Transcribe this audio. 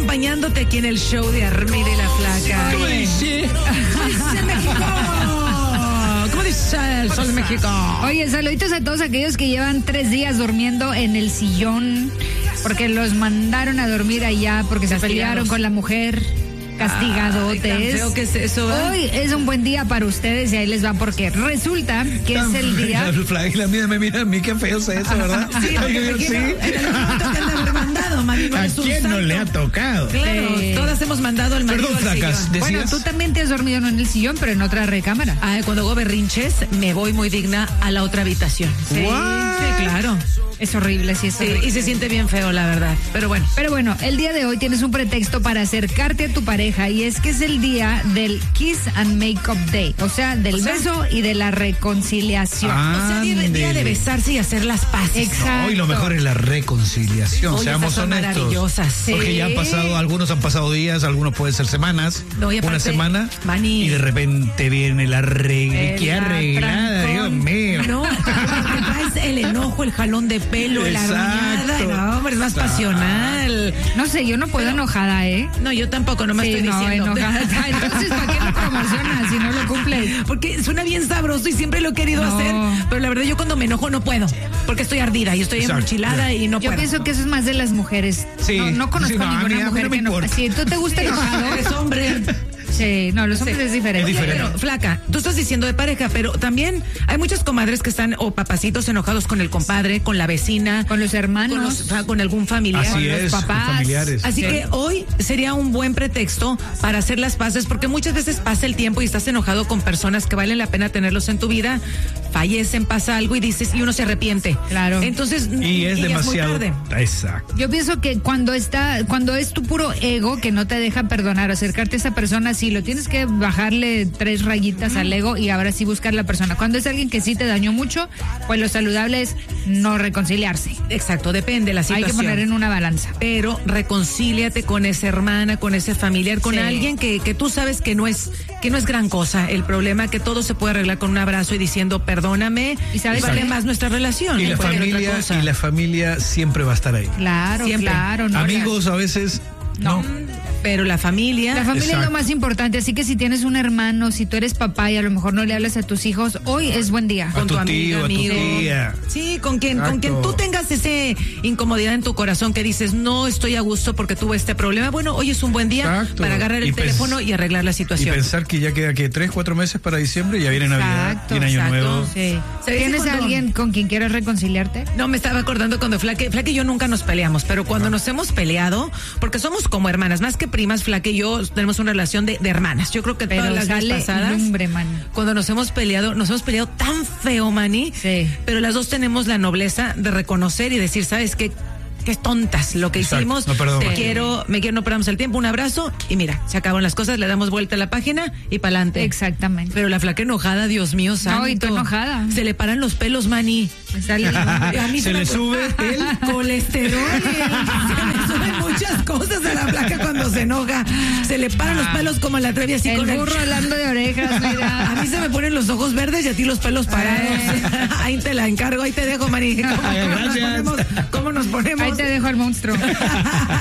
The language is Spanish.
acompañándote aquí en el show de Armida y la Flaca. ¿Cómo dice? ¿Cómo dice el Sol de México? Oye, saluditos a todos aquellos que llevan 3 días durmiendo en el sillón porque los mandaron a dormir allá porque se pelearon con la mujer. Castigadotes. Tan feo que es eso, ¿verdad? Hoy es un buen día para ustedes y ahí les va porque resulta que es el día. La mía me mira a mí, qué feo es eso, ¿verdad? Sí, sí. en el momento que han de haber mandado, Mari, no ¿A es un quién no santo. le ha tocado? Claro, todas hemos mandado el marido Perdón, al Flacas, sillón. ¿decías? Bueno, tú también te has dormido no en el sillón, pero en otra recámara. Cuando hago berrinches, me voy muy digna a la otra habitación. Sí, sí, claro. Es horrible, sí, es Sí, horrible. y se siente bien feo, la verdad. Pero bueno. Pero bueno, el día de hoy tienes un pretexto para acercarte a tu pareja y es que es el día del Kiss and Makeup Day, o sea, del beso y de la reconciliación. O sea, día de Ándele. besarse y hacer las paces. Exacto. Hoy lo mejor es la reconciliación, Oye, seamos esas son honestos. maravillosas. Porque Sí. ya han pasado, algunos han pasado días, algunos pueden ser semanas, No, y aparte, una semana, Mani. y de repente viene la arreglada. ¡Qué arreglada, Dios mío! No, te traes el enojo, el jalón de pelo, la Exacto. arruinada. No, hombre, es más pasional. No sé, yo no puedo enojada, ¿eh? No, yo tampoco, no me Sí, estoy no, diciendo. enojada. Entonces, ¿para qué lo promocionas si no lo cumples? Porque suena bien sabroso y siempre lo he querido No. hacer, pero la verdad yo cuando me enojo no puedo, porque estoy ardida y estoy Exacto. enchilada y no Yo puedo. pienso que eso es más de las mujeres. Sí. No conozco Sí, no, a ninguna mí mujer no me que no. importa. Si tú te gusta enojado. Eres hombre. Sí, no, los hombres es diferente. Es diferente. Pero, Flaca, tú estás diciendo de pareja, pero también hay muchas comadres que están, o papacitos enojados con el compadre, con la vecina, Con los hermanos. con algún familiar. Así con los es, con papás. familiares. Así Sí. que hoy sería un buen pretexto para hacer las paces, porque muchas veces pasa el tiempo y estás enojado con personas que valen la pena tenerlos en tu vida, fallecen, pasa algo y dices, y uno se arrepiente. Claro. Entonces, Y es ya demasiado. muy tarde. Exacto. Yo pienso que cuando es tu puro ego que no te deja perdonar, acercarte a esa persona, sí, lo tienes que bajarle 3 rayitas al ego y ahora sí buscar la persona. Cuando es alguien que sí te dañó mucho, pues lo saludable es no reconciliarse. Exacto, depende de la Hay situación. que poner en una balanza. Pero reconcíliate con esa hermana, con ese familiar, con Sí. alguien que tú sabes que no es gran cosa. El problema que todo se puede arreglar con un abrazo y diciendo perdóname. Y sabes vale qué? más nuestra relación. Y que la cualquier otra cosa. familia siempre va a estar ahí. Claro, Siempre. claro. No, Amigos a veces no. Pero la familia. La familia es Exacto. lo más importante, así que si tienes un hermano, si tú eres papá y a lo mejor no le hablas a tus hijos, hoy es buen día. A tu tío, a tu amigo. tía. Sí, con quien Exacto. tú tengas ese incomodidad en tu corazón que dices, no estoy a gusto porque tuve este problema. Bueno, hoy es un buen día Exacto. para agarrar el Y teléfono y arreglar la Y situación. pensar que ya queda que 3-4 meses para diciembre y ya viene Navidad, Exacto, viene Año exacto. Nuevo. Sí. ¿Sabes ¿Tienes a cuando- alguien con quien quieras reconciliarte? No, me estaba acordando cuando Flaque y yo nunca nos peleamos, pero cuando nos hemos peleado, porque somos como hermanas, más que primas, Flaque y yo tenemos una relación de hermanas. Yo creo que Pero todas las veces sale pasadas, lumbre, man. cuando nos hemos peleado tan feo, Manny, Sí. pero las dos tenemos la nobleza de reconocer y decir, ¿sabes qué? Qué tontas lo que Exacto. hicimos. No, perdón, Te Maki. quiero, no perdamos el tiempo, un abrazo y mira, se acaban las cosas, le damos vuelta a la página y pa'lante. Exactamente. Pero la Flaca enojada, Dios mío, santo. No, y tú enojada. Se le paran los pelos, Manny. Me sale lumbre. A mí Se le sube el colesterol. Se le suben muchas cosas a la Flaca cuando se enoja. Se le paran los pelos como la Trevi así El con burro hablando de orejas, mira. A mí se me ponen los ojos verdes y a ti los pelos parados. Ahí te la encargo, ahí te dejo, Mari. Gracias. ¿Cómo nos ponemos? Ahí te dejo al monstruo.